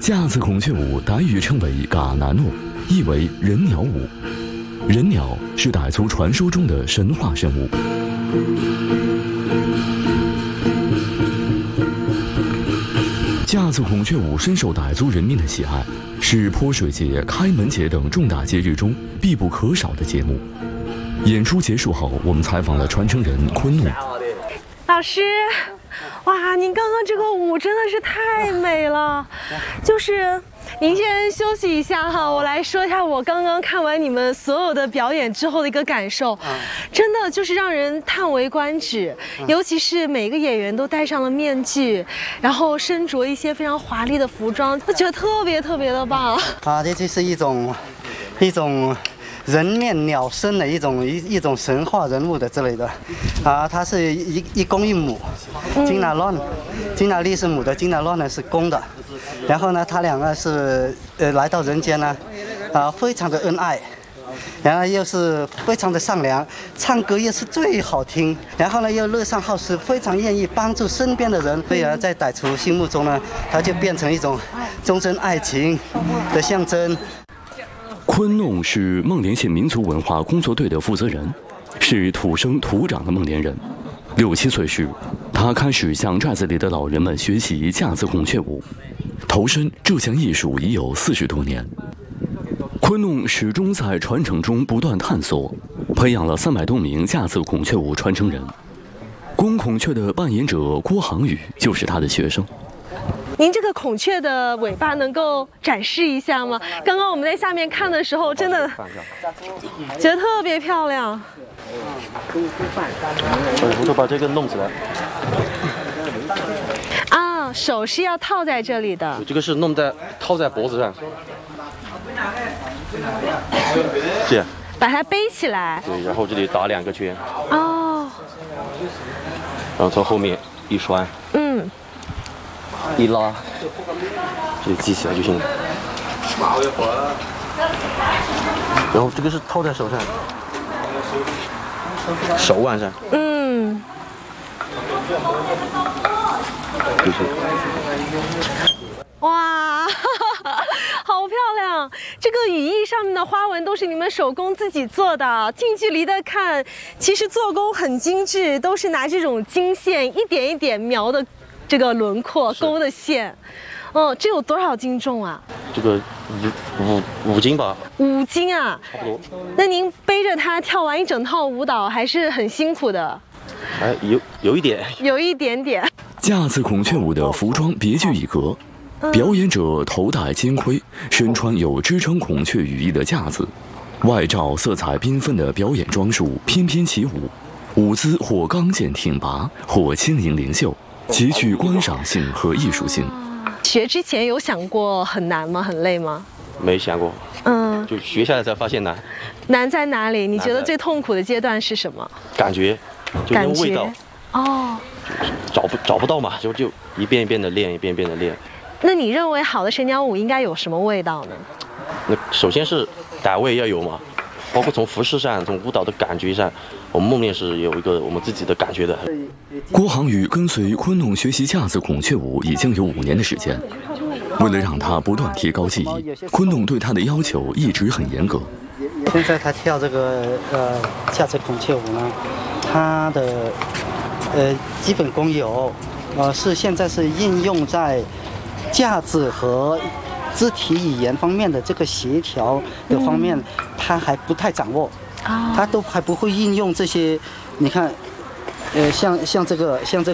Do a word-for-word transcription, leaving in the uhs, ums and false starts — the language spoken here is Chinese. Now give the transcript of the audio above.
架子孔雀舞傣语称为嘎南诺，意为人鸟舞。人鸟是傣族传说中的神话生物。架子孔雀舞深受傣族人民的喜爱，是泼水节、开门节等重大节日中必不可少的节目。演出结束后，我们采访了传承人昆弄老师。哇，您刚刚这个舞真的是太美了，就是您先休息一下哈，我来说一下我刚刚看完你们所有的表演之后的一个感受，真的就是让人叹为观止，尤其是每个演员都戴上了面具，然后身着一些非常华丽的服装，我觉得特别特别的棒啊！这就是一种一种。人面鸟身的一种一一种神话人物的之类的，啊，它是一一公一母，金娜乱，金娜丽是母的，金娜乱呢是公的，然后呢，他两个是呃来到人间呢，啊，非常的恩爱，然后又是非常的善良，唱歌又是最好听，然后呢又乐善好施，非常愿意帮助身边的人，所以啊，在傣族心目中呢，它就变成一种忠贞爱情的象征。 昆弄是孟连县民族文化工作队的负责人，是土生土长的孟连人。六七岁时，他开始向寨子里的老人们学习架子孔雀舞，投身这项艺术已有四十多年。昆弄始终在传承中不断探索，培养了三百多名架子孔雀舞传承人。公孔雀的扮演者郭航宇就是他的学生。 您这个孔雀的尾巴能够展示一下吗？刚刚我们在下面看的时候，真的觉得特别漂亮。 我就把这个弄起来。 啊，手是要套在这里的。 这个是弄在套在脖子上。这样。 把它背起来。 对，然后这里打两个圈。 哦。 然后从后面一拴。嗯。一拉，这系起来就行了。然后这个是套在手上，手腕上。嗯。就是。 哇，好漂亮！这个羽翼上面的花纹都是你们手工自己做的，近距离的看，其实做工很精致，都是拿这种金线一点一点描的。这个轮廓勾的线，嗯，这有多少斤重啊？ 这个五五五斤吧。 五斤啊？ 差不多。 那您背着它跳完一整套舞蹈，还是很辛苦的。 哎，有有一点。 有一点点。 架子孔雀舞的服装别具一格，表演者头戴尖盔，身穿有支撑孔雀羽翼的架子，外罩色彩缤纷的表演装束，翩翩起舞，舞姿或刚健挺拔，或轻盈灵秀。极具观赏性和艺术性。 学之前有想过很难吗？很累吗？ 没想过。嗯，就学下来才发现难。 难在哪里？你觉得最痛苦的阶段是什么？ 感觉，就那味道。 哦。 找不找不到嘛？就就一遍一遍的练，一遍一遍的练。 那你认为好的神鸟舞应该有什么味道呢？ 那首先是傣味要有嘛。包括从服饰上，从舞蹈的感觉上，我们梦练是有一个我们自己的感觉的。 郭航宇跟随昆弄学习架子孔雀舞已经有五年的时间，为了让他不断提高技艺，昆弄对他的要求一直很严格。 现在他跳这个呃架子孔雀舞呢，他的呃基本功有，呃是现在是应用在架子和肢体语言方面的这个协调的方面，嗯、他还不太掌握，哦、他都还不会应用这些。你看，呃，像像这个像这个。